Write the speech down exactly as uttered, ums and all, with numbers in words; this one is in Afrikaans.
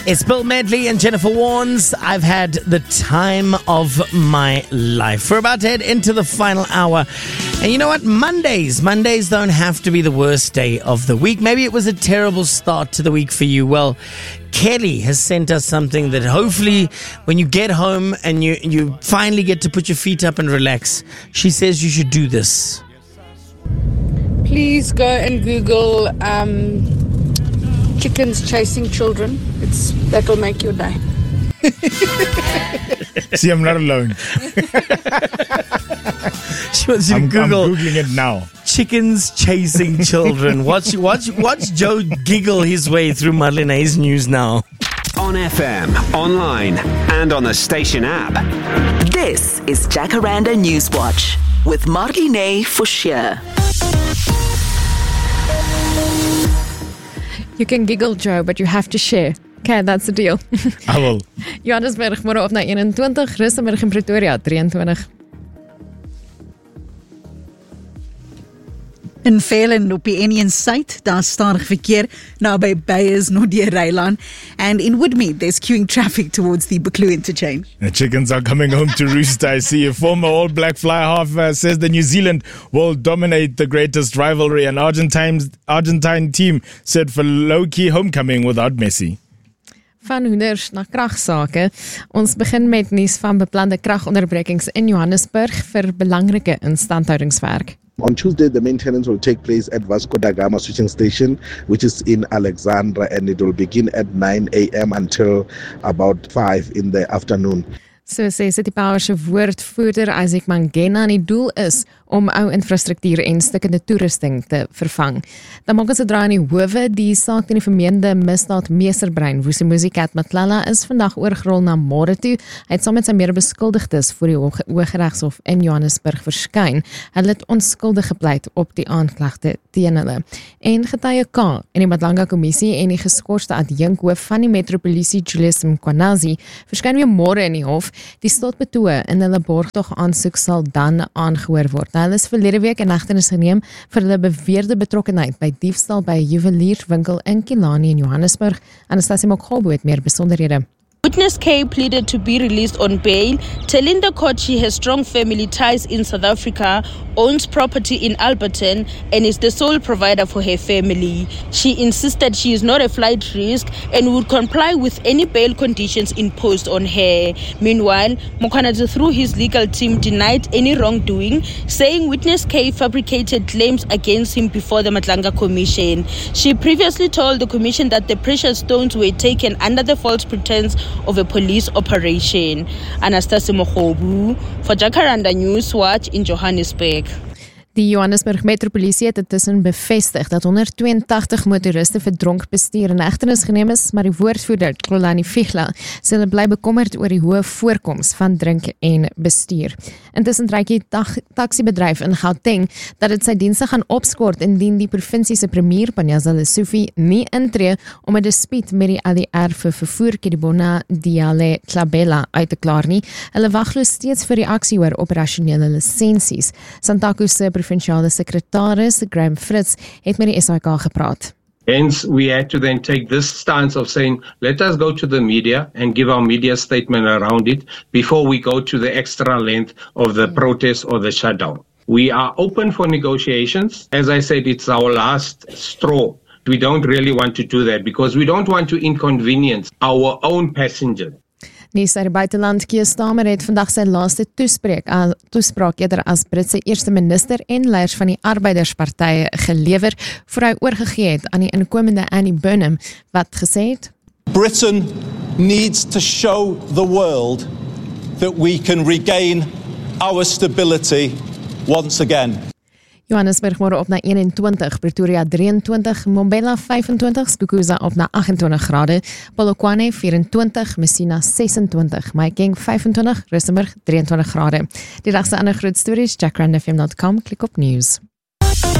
It's Bill Medley and Jennifer Warnes. I've had the time of my life. We're about to head into the final hour. And you know what? Mondays. Mondays don't have to be the worst day of the week. Maybe it was a terrible start to the week for you. Well, Kelly has sent us something that hopefully when you get home and you, you finally get to put your feet up and relax, she says you should do this. Please go and Google um, chickens chasing children. It's that'll make your day. See, I'm not alone. She wants you to I'm, Google I'm Googling it now. Chickens chasing children. Watch, watch, watch Joe giggle his way through Marlene's news now. On F M, online, and on the station app. This is Jacaranda Newswatch with Marlene Forshire. You can giggle, Joe, but you have to share. Okay, that's the deal. I will. Johannesburg môre op na eenentwintig, Rustenburg en Pretoria drieëntwintig. In Velen op die N een site, daar stadig verkeer naby Beyers Noordeur-Rylaan, and in Woodmead there's queuing traffic towards the Buccleuch interchange. The chickens are coming home to roost, I see. A former All Black fly half uh, says the New Zealand will dominate the greatest rivalry, and Argentine's Argentine team set for low-key homecoming without Messi. Van hoenders na kragsake. Ons begin met nuus van beplande kragonderbrekings in Johannesburg vir belangrike instandhoudingswerk. On Tuesday, the maintenance will take place at Vasco da Gama switching station, which is in Alexandra, and it will begin at nine a.m. until about five in the afternoon. So sê City Power se woordvoerder Isaac Mangena, en die doel is om ou infrastruktuur en stukkende toerusting te vervang. Dan maak ons 'n draai in die howe. Die saak teen die vermeende misdaad meesterbrein Vusimuzi Cat Matlala is vandag oorgerol na môre toe. Hy het saam met sy mede-beskuldigdes voor die Hooggeregshof in Johannesburg verskyn. Hulle het onskuldig gepleit op die aanklagte teen hulle. En getuie K en die Madlanga Kommissie en die geskorste adjunkhoof van die Metropolisie Julius Mkwanazi verskyn weer môre in die hof. Die slotbetoë in hulle borgtog aansoek sal dan aangehoor word. Nou, hulle is verlede week in hegtenis geneem vir hulle beweerde betrokkenheid by diefstal by 'n juwelierswinkel in Killarney in Johannesburg. Anastasia Mokgobo het meer besonderhede. Witness K pleaded to be released on bail, telling the court she has strong family ties in South Africa, owns property in Alberton, and is the sole provider for her family. She insisted she is not a flight risk and would comply with any bail conditions imposed on her. Meanwhile, Mkwanazi, through his legal team, denied any wrongdoing, saying Witness K fabricated claims against him before the Madlanga Commission. She previously told the commission that the precious stones were taken under the false pretense of a police operation. Anastasia Mokgobo for Jacaranda Newswatch in Johannesburg. Die Johannesburg Metropolisie het intussen bevestig dat honderdtweeëntagtig motoriste vir dronk bestuur in hegtenis geneem is, maar die woordvoerder, Xolani Figla, sê hulle bly bekommerd oor die hoë voorkoms van drink en bestuur. Intussen dreig die taksiebedryf in Gauteng dat dit sy dienste gaan opskort indien die provinsie se premier, Panyaza Lesufi, nie intree om 'n dispuut met die A D R vir vervoer Kedibona Diale Klabela uit te klaar nie. Hulle wag glo steeds vir reaksie oor operasionele lisensies. Santaku se provinsiale sekretaris Graham Fritz het met die S A K gepraat. Hence, we had to then take this stance of saying, let us go to the media and give our media statement around it before we go to the extra length of the protest or the shutdown. We are open for negotiations. As I said, it's our last straw. We don't really want to do that because we don't want to inconvenience our own passengers. Nuus uit die buiteland. Keir Starmer het vandag sy laaste toespreek, uh, toespraak eerder as Britse eerste minister en leiers van die arbeiderspartye gelewer, voor hy oorgegee het aan die inkomende Annie Burnham, wat gesê het: Britain needs to show the world that we can regain our stability once again. Johannesburg môre op na eenentwintig, Pretoria drieëntwintig, Mbombela vyfentwintig, Skukuza op na agt-en-twintig grade, Polokwane vyf-en-twintig, Messina ses-en-twintig, Mahikeng vyf-en-twintig, Rustenburg drieëntwintig grade. Die dag se ander groot stories, jacaranda f m dot com, klik op news.